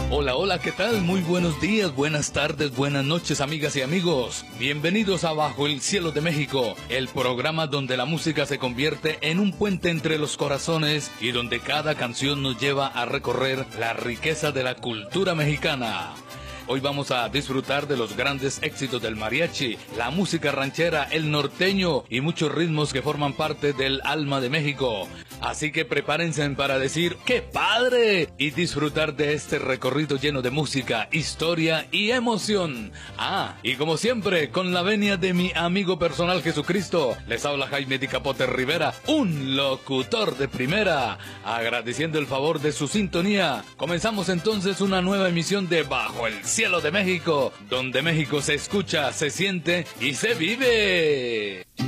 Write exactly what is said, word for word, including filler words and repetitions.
Hola, hola, ¿qué tal? Muy buenos días, buenas tardes, buenas noches, amigas y amigos. Bienvenidos a Bajo el Cielo de México, el programa donde la música se convierte en un puente entre los corazones y donde cada canción nos lleva a recorrer la riqueza de la cultura mexicana. Hoy vamos a disfrutar de los grandes éxitos del mariachi, la música ranchera, el norteño y muchos ritmos que forman parte del alma de México. Así que prepárense para decir ¡qué padre! Y disfrutar de este recorrido lleno de música, historia y emoción. Ah, y como siempre, con la venia de mi amigo personal Jesucristo, les habla Jaime Di Capote Rivera, un locutor de primera, agradeciendo el favor de su sintonía. Comenzamos entonces una nueva emisión de Bajo el Cielo de México, donde México se escucha, se siente y se vive.